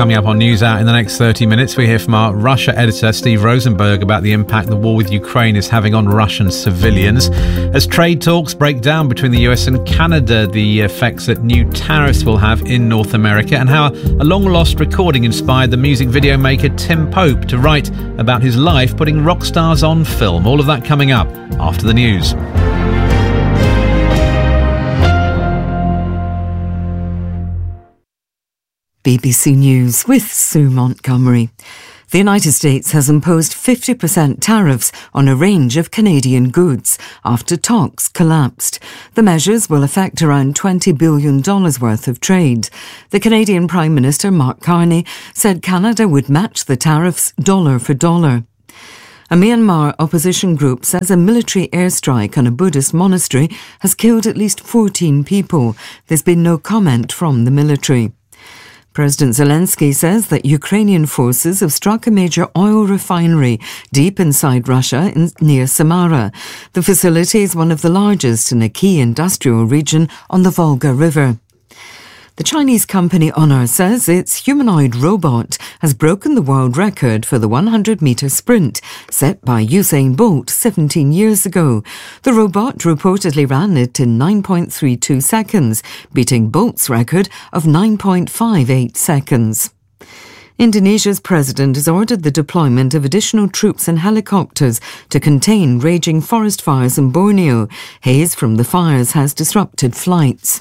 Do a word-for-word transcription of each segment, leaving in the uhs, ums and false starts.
coming up on NewsHour in the next thirty minutes. We hear from our Russia editor, Steve Rosenberg, about the impact the war with Ukraine is having on Russian civilians. As trade talks break down between the U S and Canada, the effects that new tariffs will have in North America, and how a long-lost recording inspired the music video maker Tim Pope to write about his life putting rock stars on film. All of that coming up after the news. B B C News with Sue Montgomery. The United States has imposed fifty percent tariffs on a range of Canadian goods after talks collapsed. The measures will affect around twenty billion dollars worth of trade. The Canadian Prime Minister, Mark Carney, said Canada would match the tariffs dollar for dollar. A Myanmar opposition group says a military airstrike on a Buddhist monastery has killed at least fourteen people. There's been no comment from the military. President Zelensky says that Ukrainian forces have struck a major oil refinery deep inside Russia in, near Samara. The facility is one of the largest in a key industrial region on the Volga River. The Chinese company Honor says its humanoid robot has broken the world record for the hundred metre sprint set by Usain Bolt seventeen years ago. The robot reportedly ran it in nine point three two seconds, beating Bolt's record of nine point five eight seconds. Indonesia's president has ordered the deployment of additional troops and helicopters to contain raging forest fires in Borneo. Haze from the fires has disrupted flights.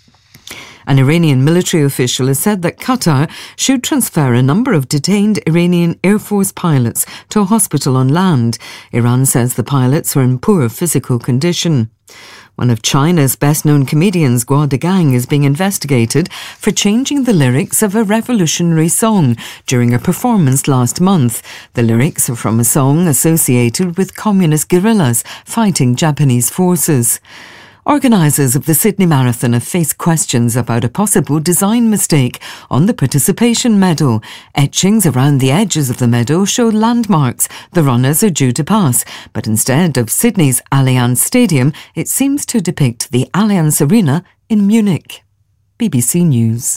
An Iranian military official has said that Qatar should transfer a number of detained Iranian Air Force pilots to a hospital on land. Iran says the pilots were in poor physical condition. One of China's best-known comedians, Guo Degang, is being investigated for changing the lyrics of a revolutionary song during a performance last month. The lyrics are from a song associated with communist guerrillas fighting Japanese forces. Organisers of the Sydney Marathon have faced questions about a possible design mistake on the participation medal. Etchings around the edges of the medal show landmarks the runners are due to pass, but instead of Sydney's Allianz Stadium, it seems to depict the Allianz Arena in Munich. B B C News.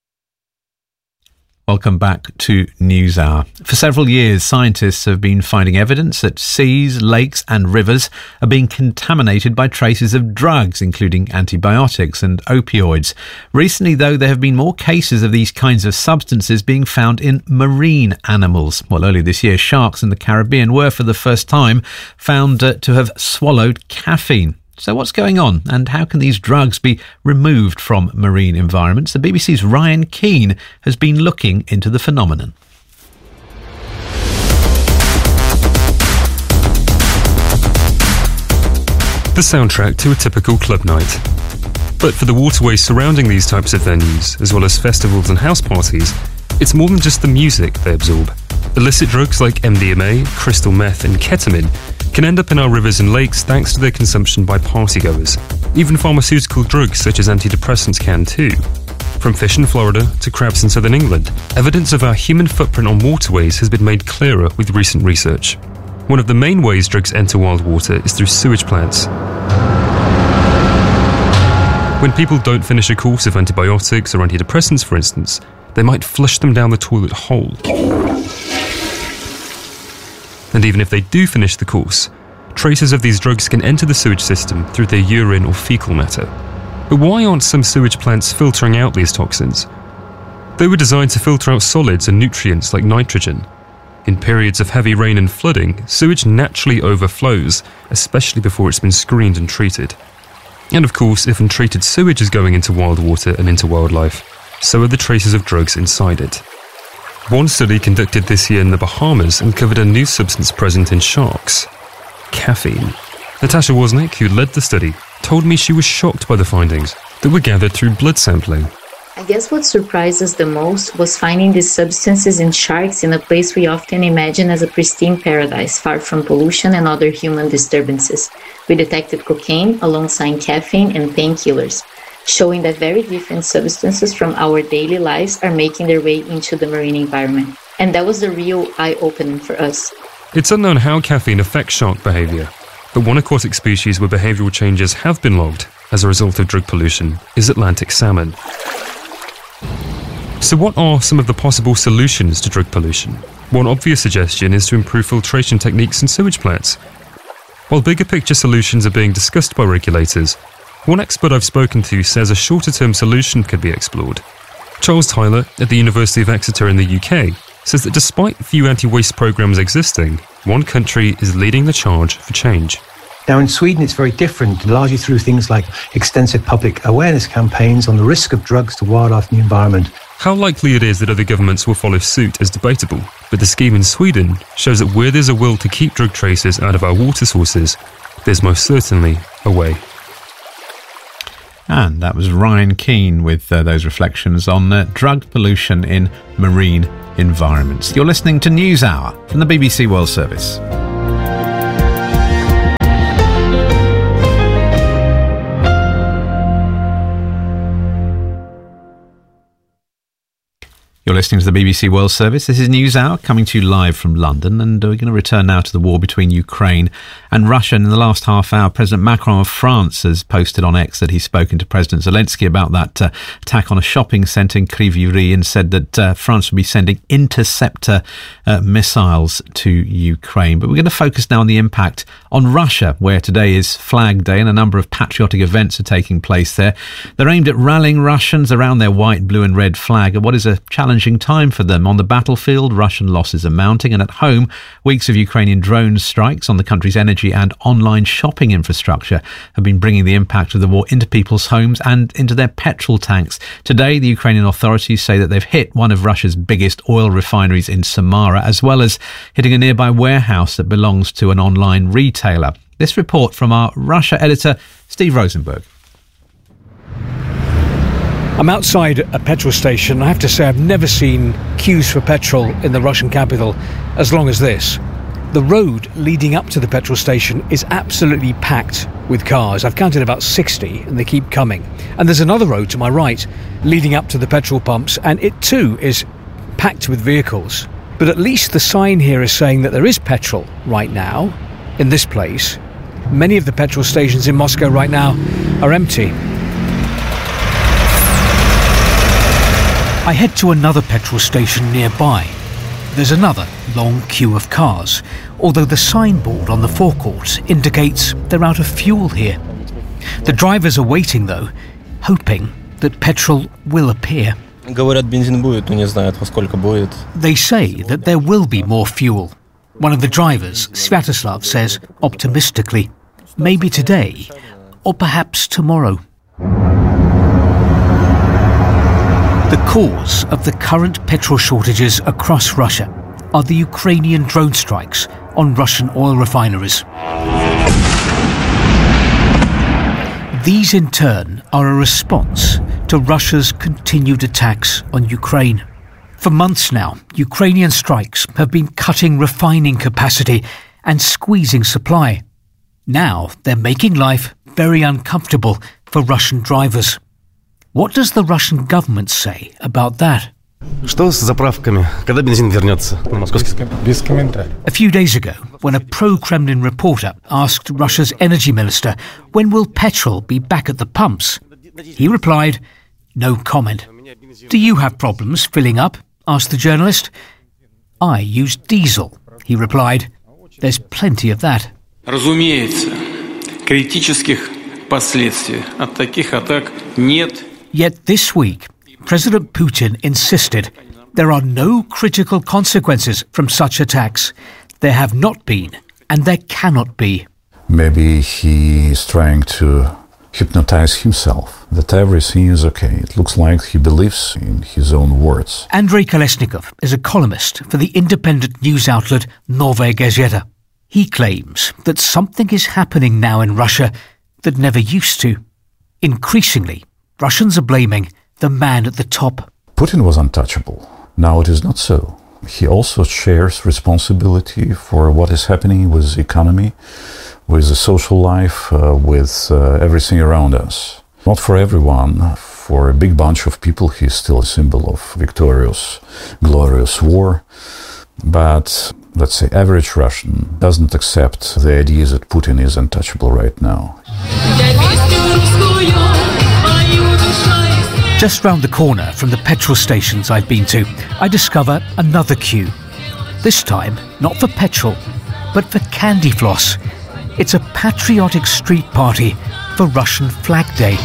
Welcome back to NewsHour. For several years, scientists have been finding evidence that seas, lakes and rivers are being contaminated by traces of drugs, including antibiotics and opioids. Recently, though, there have been more cases of these kinds of substances being found in marine animals. Well, earlier this year, sharks in the Caribbean were, for the first time, found uh, to have swallowed caffeine. So what's going on, and how can these drugs be removed from marine environments? The B B C's Ryan Keane has been looking into the phenomenon. The soundtrack to a typical club night. But for the waterways surrounding these types of venues, as well as festivals and house parties, it's more than just the music they absorb. Illicit drugs like M D M A, crystal meth and ketamine can end up in our rivers and lakes thanks to their consumption by partygoers. Even pharmaceutical drugs such as antidepressants can too. From fish in Florida to crabs in southern England, evidence of our human footprint on waterways has been made clearer with recent research. One of the main ways drugs enter wild water is through sewage plants. When people don't finish a course of antibiotics or antidepressants, for instance, they might flush them down the toilet hole. And even if they do finish the course, traces of these drugs can enter the sewage system through their urine or fecal matter. But why aren't some sewage plants filtering out these toxins? They were designed to filter out solids and nutrients like nitrogen. In periods of heavy rain and flooding, sewage naturally overflows, especially before it's been screened and treated. And of course, if untreated sewage is going into wild water and into wildlife, so are the traces of drugs inside it. One study conducted this year in the Bahamas uncovered a new substance present in sharks: caffeine. Natasha Wozniak, who led the study, told me she was shocked by the findings that were gathered through blood sampling. I guess what surprised us the most was finding these substances in sharks in a place we often imagine as a pristine paradise, far from pollution and other human disturbances. We detected cocaine alongside caffeine and painkillers, showing that very different substances from our daily lives are making their way into the marine environment. And that was the real eye-opening for us. It's unknown how caffeine affects shark behaviour, but one aquatic species where behavioural changes have been logged as a result of drug pollution is Atlantic salmon. So what are some of the possible solutions to drug pollution? One obvious suggestion is to improve filtration techniques in sewage plants. While bigger picture solutions are being discussed by regulators, one expert I've spoken to says a shorter-term solution could be explored. Charles Tyler at the University of Exeter in the U K says that despite few anti-waste programmes existing, one country is leading the charge for change. Now in Sweden it's very different, largely through things like extensive public awareness campaigns on the risk of drugs to wildlife and the environment. How likely it is that other governments will follow suit is debatable, but the scheme in Sweden shows that where there's a will to keep drug traces out of our water sources, there's most certainly a way. And that was Ryan Keane with uh, those reflections on uh, drug pollution in marine environments. You're listening to NewsHour from the B B C World Service. You're listening to the B B C World Service. This is NewsHour coming to you live from London, and we're going to return now to the war between Ukraine and Russia. And in the last half hour, President Macron of France has posted on X that he's spoken to President Zelensky about that uh, attack on a shopping centre in Kryvyi and said that uh, France will be sending interceptor uh, missiles to Ukraine. But we're going to focus now on the impact on Russia, where today is Flag Day and a number of patriotic events are taking place there. They're aimed at rallying Russians around their white, blue and red flag at what is a challenge time for them. On the battlefield, Russian losses are mounting, and at home, weeks of Ukrainian drone strikes on the country's energy and online shopping infrastructure have been bringing the impact of the war into people's homes and into their petrol tanks. Today, the Ukrainian authorities say that they've hit one of Russia's biggest oil refineries in Samara, as well as hitting a nearby warehouse that belongs to an online retailer. This report from our Russia editor, Steve Rosenberg. I'm outside a petrol station. I have to say I've never seen queues for petrol in the Russian capital as long as this. The road leading up to the petrol station is absolutely packed with cars. I've counted about sixty and they keep coming. And there's another road to my right leading up to the petrol pumps, and it too is packed with vehicles. But at least the sign here is saying that there is petrol right now in this place. Many of the petrol stations in Moscow right now are empty. I head to another petrol station nearby. There's another long queue of cars, although the signboard on the forecourt indicates they're out of fuel here. The drivers are waiting though, hoping that petrol will appear. They say that there will be more fuel. One of the drivers, Sviatoslav, says optimistically, maybe today, or perhaps tomorrow. The cause of the current petrol shortages across Russia are the Ukrainian drone strikes on Russian oil refineries. These in turn are a response to Russia's continued attacks on Ukraine. For months now, Ukrainian strikes have been cutting refining capacity and squeezing supply. Now they're making life very uncomfortable for Russian drivers. What does the Russian government say about that? Что с заправками? Когда бензин вернется на московский? Без комментариев. A few days ago, when a pro-Kremlin reporter asked Russia's energy minister, when will petrol be back at the pumps? He replied, no comment. Do you have problems filling up? Asked the journalist. I use diesel, he replied. There's plenty of that. Разумеется, критических последствий от таких атак нет. Yet this week, President Putin insisted there are no critical consequences from such attacks. There have not been, and there cannot be. Maybe he is trying to hypnotize himself, that everything is okay. It looks like he believes in his own words. Andrei Kolesnikov is a columnist for the independent news outlet Novaya Gazeta. He claims that something is happening now in Russia that never used to. Increasingly, Russians are blaming the man at the top. Putin was untouchable. Now it is not so. He also shares responsibility for what is happening with the economy, with the social life, uh, with uh, everything around us. Not for everyone. For a big bunch of people, he is still a symbol of victorious, glorious war. But, let's say, average Russian doesn't accept the idea that Putin is untouchable right now. Just round the corner from the petrol stations I've been to, I discover another queue. This time, not for petrol, but for candy floss. It's a patriotic street party for Russian Flag Day.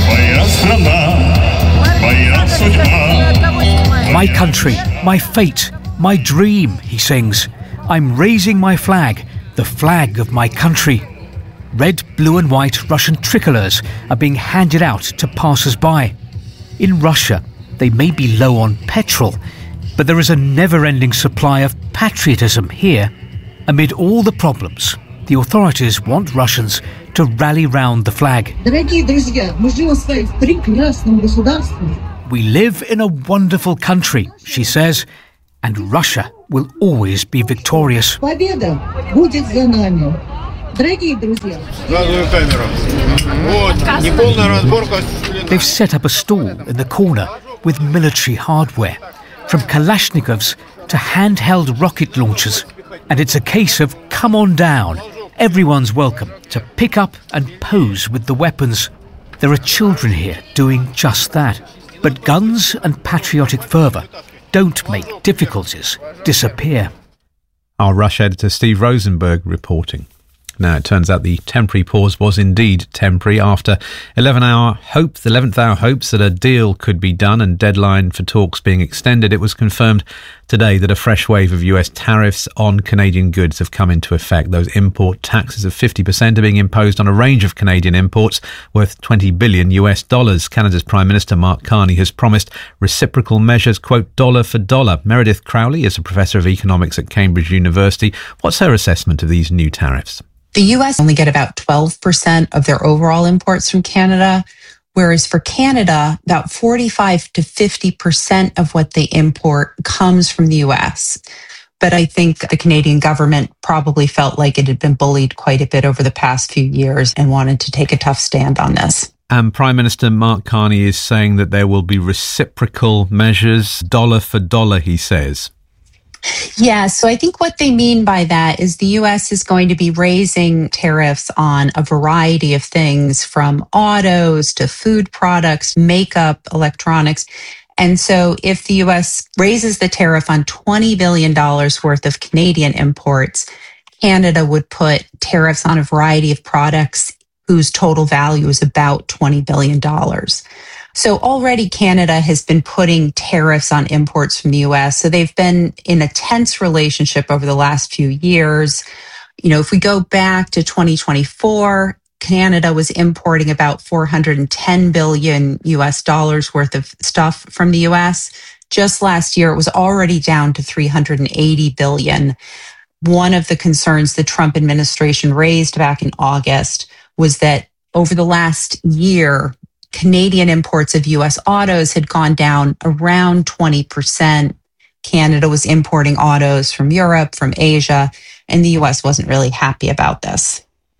My country, my fate, my dream, he sings. I'm raising my flag, the flag of my country. Red, blue and white Russian tricolours are being handed out to passers-by. In Russia, they may be low on petrol, but there is a never-ending supply of patriotism here. Amid all the problems, the authorities want Russians to rally round the flag. We live in a wonderful country, she says, and Russia will always be victorious. They've set up a stall in the corner with military hardware, from Kalashnikovs to handheld rocket launchers. And it's a case of come on down. Everyone's welcome to pick up and pose with the weapons. There are children here doing just that. But guns and patriotic fervour don't make difficulties disappear. Our Russia editor Steve Rosenberg reporting. Now, it turns out the temporary pause was indeed temporary. After eleven hour hope, the eleventh hour hopes that a deal could be done and deadline for talks being extended, it was confirmed today that a fresh wave of U S tariffs on Canadian goods have come into effect. Those import taxes of fifty percent are being imposed on a range of Canadian imports worth twenty billion U S dollars. Canada's Prime Minister Mark Carney has promised reciprocal measures, quote, dollar for dollar. Meredith Crowley is a professor of economics at Cambridge University. What's her assessment of these new tariffs? The U S only get about twelve percent of their overall imports from Canada, whereas for Canada, about forty-five to fifty percent of what they import comes from the U S. But I think the Canadian government probably felt like it had been bullied quite a bit over the past few years and wanted to take a tough stand on this. And Prime Minister Mark Carney is saying that there will be reciprocal measures, dollar for dollar, he says. Yeah, so I think what they mean by that is the U S is going to be raising tariffs on a variety of things, from autos to food products, makeup, electronics. And so if the U S raises the tariff on twenty billion dollars worth of Canadian imports, Canada would put tariffs on a variety of products whose total value is about twenty billion dollars. So already Canada has been putting tariffs on imports from the U S. So they've been in a tense relationship over the last few years. You know, if we go back to twenty twenty-four, Canada was importing about four hundred ten billion U S dollars worth of stuff from the U S. Just last year, it was already down to three hundred eighty billion. One of the concerns the Trump administration raised back in August was that over the last year, Canadian imports of U S autos had gone down around twenty percent. Canada was importing autos from Europe, from Asia, and the U S wasn't really happy about this.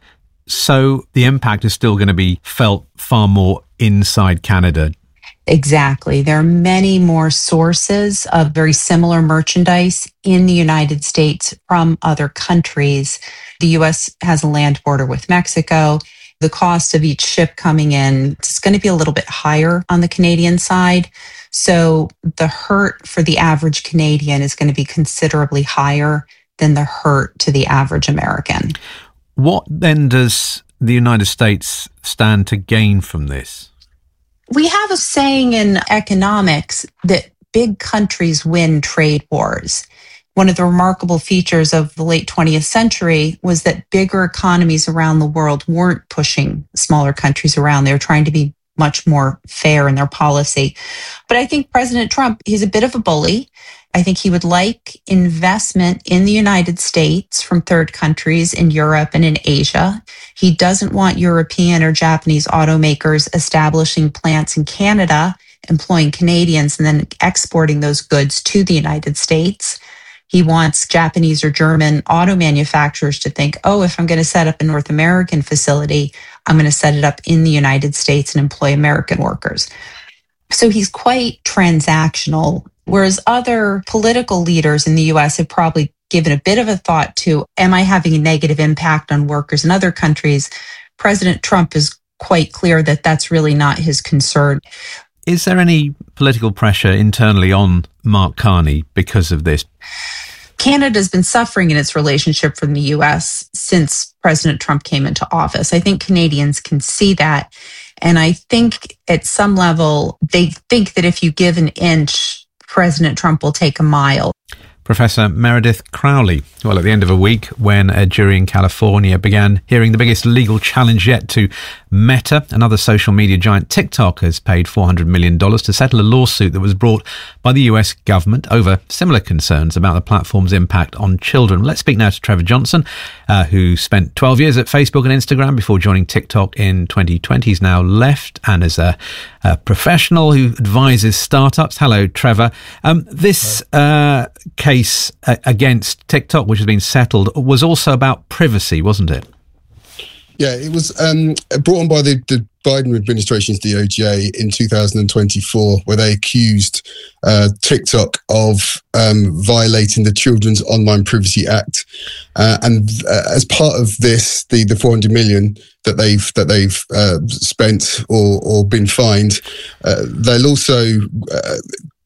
So the impact is still going to be felt far more inside Canada. Exactly. There are many more sources of very similar merchandise in the United States from other countries. The U S has a land border with Mexico. The cost of each ship coming in is going to be a little bit higher on the Canadian side. So the hurt for the average Canadian is going to be considerably higher than the hurt to the average American. What then does the United States stand to gain from this? We have a saying in economics that big countries win trade wars. One of the remarkable features of the late twentieth century was that bigger economies around the world weren't pushing smaller countries around. They were trying to be much more fair in their policy. But I think President Trump, he's a bit of a bully. I think he would like investment in the United States from third countries in Europe and in Asia. He doesn't want European or Japanese automakers establishing plants in Canada, employing Canadians, and then exporting those goods to the United States. He wants Japanese or German auto manufacturers to think, oh, if I'm going to set up a North American facility, I'm going to set it up in the United States and employ American workers. So he's quite transactional, whereas other political leaders in the U S have probably given a bit of a thought to, am I having a negative impact on workers in other countries? President Trump is quite clear that that's really not his concern. is there any political pressure internally on Mark Carney because of this? Canada's been suffering in its relationship from the U S since President Trump came into office. I think Canadians can see that. And I think at some level, they think that if you give an inch, President Trump will take a mile. Professor Meredith Crowley. Well, at the end of a week, when a jury in California began hearing the biggest legal challenge yet to Meta, another social media giant, TikTok has paid four hundred million dollars to settle a lawsuit that was brought by the U S government over similar concerns about the platform's impact on children. Let's speak now to Trevor Johnson, uh, who spent twelve years at Facebook and Instagram before joining TikTok in twenty twenty. He's now left and is a, a professional who advises startups. Hello, Trevor. Um, this uh, case uh, against TikTok, which has been settled, was also about privacy, wasn't it? Yeah, it was um, brought on by the, the Biden administration's D O J in two thousand twenty-four, where they accused uh, TikTok of um, violating the Children's Online Privacy Act, uh, and uh, as part of this, the, the four hundred million that they've that they've uh, spent or or been fined, uh, they'll also uh,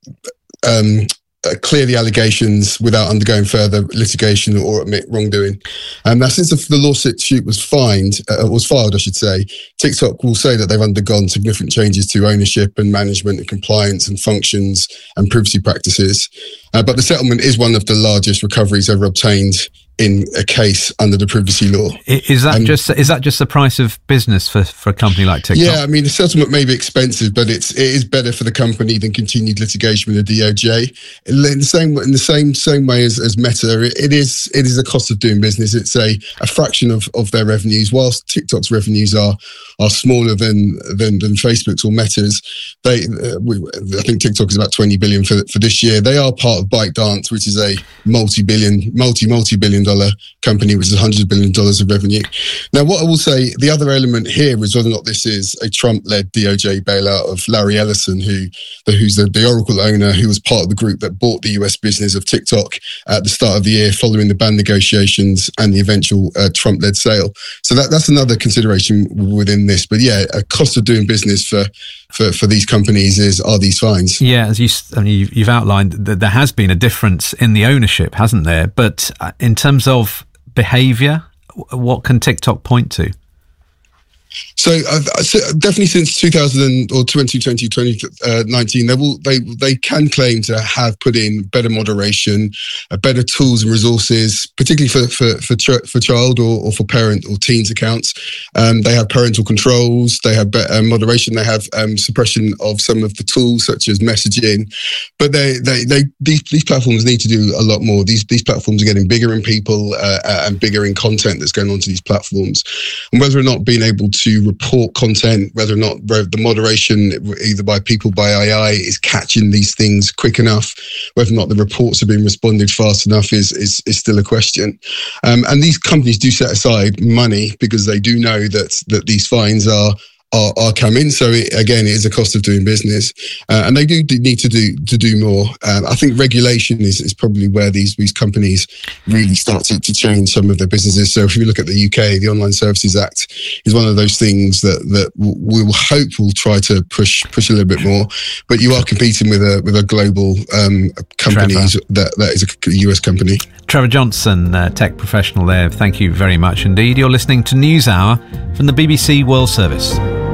um, Uh, clear the allegations without undergoing further litigation or admit wrongdoing. And now, since the, the lawsuit was fined, uh, was filed, I should say, TikTok will say that they've undergone significant changes to ownership and management and compliance and functions and privacy practices. Uh, but the settlement is one of the largest recoveries ever obtained in a case under the privacy law. Is that um, just is that just the price of business for, for a company like TikTok? Yeah, I mean, the settlement may be expensive, but it's it is better for the company than continued litigation with the D O J. In the same in the same same way as, as Meta, it, it is it is a cost of doing business. It's a, a fraction of, of their revenues. Whilst TikTok's revenues are are smaller than than, than Facebook's or Meta's, they uh, we, I think TikTok is about twenty billion for for this year. They are part of ByteDance, which is a multi-billion, multi multi-billion dollar company, which is hundreds of billion dollars of revenue. Now, what I will say, the other element here is whether or not this is a Trump-led D O J bailout of Larry Ellison, who the, who's the, the Oracle owner, who was part of the group that bought the U S business of TikTok at the start of the year, following the ban negotiations and the eventual uh, Trump-led sale. So that, that's another consideration within this. But yeah, a cost of doing business for for, for these companies is are these fines. Yeah, as you, I mean, you've outlined that there has been a difference in the ownership, hasn't there? But in terms of behaviour, what can TikTok point to? So, uh, so definitely since two thousand or twenty twenty, twenty nineteen, they will they they can claim to have put in better moderation, uh, better tools and resources, particularly for for for, ch- for child or, or for parent or teens accounts. Um, they have parental controls, they have better moderation, they have um, suppression of some of the tools such as messaging. But they they they these these platforms need to do a lot more. These these platforms are getting bigger in people uh, and bigger in content that's going onto these platforms, and whether or not being able to to report content, whether or not the moderation, either by people, by A I, is catching these things quick enough, whether or not the reports are being responded fast enough is is, is still a question. Um, and these companies do set aside money because they do know that that these fines are Are, are coming. So it, again, it is a cost of doing business, uh, and they do, do need to do to do more. Um, I think regulation is, is probably where these these companies really start to, to change some of their businesses. So if you look at the U K, the Online Services Act is one of those things that that we will hope will try to push push a little bit more. But you are competing with a with a global um, company that that is a U S company. Trevor Johnson, uh, tech professional there. Thank you very much indeed. You're listening to NewsHour from the B B C World Service.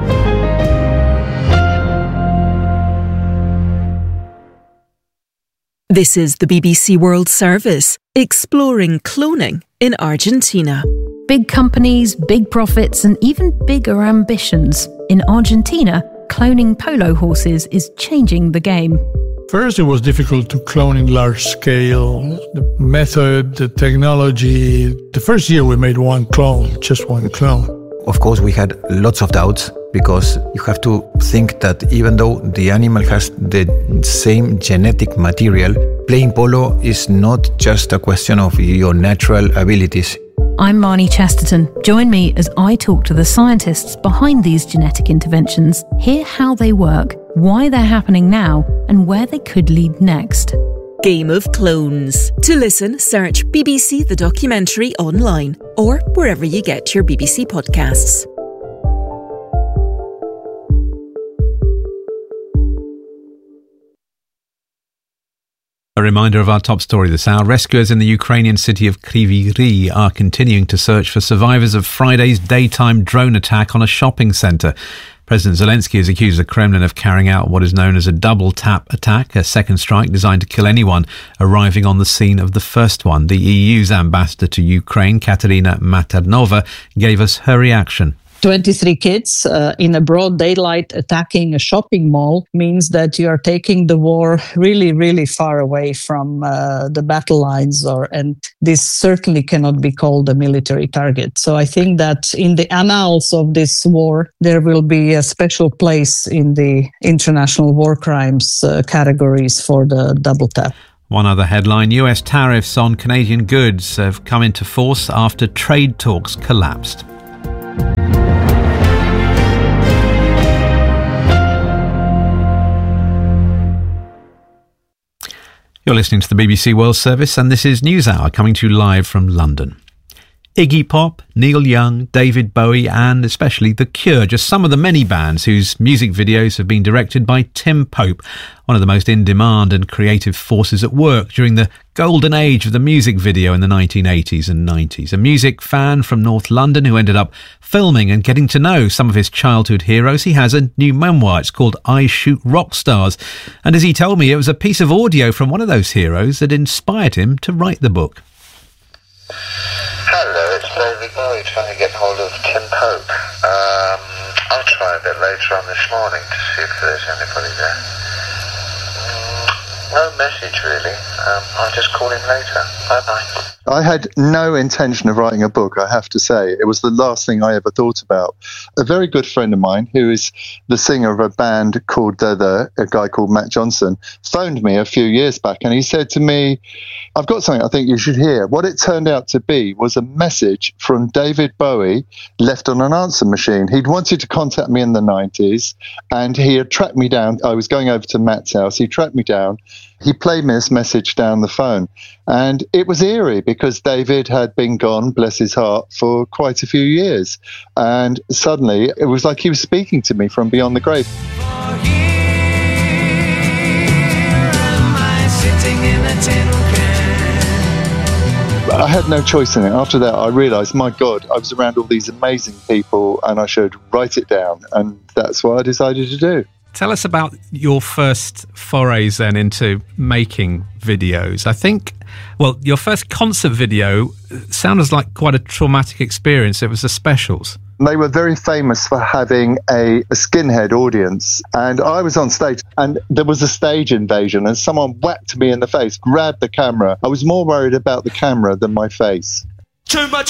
This is the B B C World Service, exploring cloning in Argentina. Big companies, big profits, and even bigger ambitions. In Argentina, cloning polo horses is changing the game. First, it was difficult to clone in large scale. The method, the technology. The first year we made one clone, just one clone. Of course, we had lots of doubts, because you have to think that even though the animal has the same genetic material, playing polo is not just a question of your natural abilities. I'm Marnie Chesterton. Join me as I talk to the scientists behind these genetic interventions, hear how they work, why they're happening now, and where they could lead next. Game of Clones. To listen, search B B C The Documentary online or wherever you get your B B C podcasts. A reminder of our top story this hour. Rescuers in the Ukrainian city of Kryvyi Rih are continuing to search for survivors of Friday's daytime drone attack on a shopping centre. President Zelensky has accused the Kremlin of carrying out what is known as a double-tap attack, a second strike designed to kill anyone arriving on the scene of the first one. The E U's ambassador to Ukraine, Katerina Maternova, gave us her reaction. twenty-three kids uh, in a broad daylight attacking a shopping mall means that you are taking the war really, really far away from uh, the battle lines, or and this certainly cannot be called a military target. So I think that in the annals of this war, there will be a special place in the international war crimes uh, categories for the double tap. One other headline, U S tariffs on Canadian goods have come into force after trade talks collapsed. You're listening to the B B C World Service, and this is NewsHour coming to you live from London. Iggy Pop, Neil Young, David Bowie and especially The Cure, just some of the many bands whose music videos have been directed by Tim Pope, one of the most in-demand and creative forces at work during the golden age of the music video in the nineteen eighties and nineties. A music fan from North London who ended up filming and getting to know some of his childhood heroes. He has a new memoir. It's called I Shoot Rock Stars. And as he told me, it was a piece of audio from one of those heroes that inspired him to write the book. Hello, it's David Bowie trying to get hold of Tim Pope. Um, I'll try a bit later on this morning to see if there's anybody there. Mm, no message really. Um, I'll just call him later. Bye-bye. I had no intention of writing a book, I have to say. It was the last thing I ever thought about. A very good friend of mine, who is the singer of a band called The The, a guy called Matt Johnson, phoned me a few years back and he said to me, I've got something I think you should hear. What it turned out to be was a message from David Bowie left on an answer machine. He'd wanted to contact me in the nineties and he had tracked me down. I was going over to Matt's house. He tracked me down. He played me this message down the phone. And it was eerie because David had been gone, bless his heart, for quite a few years. And suddenly it was like he was speaking to me from beyond the grave. I had no choice in it. After that, I realised, my God, I was around all these amazing people and I should write it down. And that's what I decided to do. Tell us about your first forays then into making videos. I think, well, your first concert video sounds like quite a traumatic experience. It was the Specials. They were very famous for having a, a skinhead audience. And I was on stage and there was a stage invasion and someone whacked me in the face, grabbed the camera. I was more worried about the camera than my face. Too much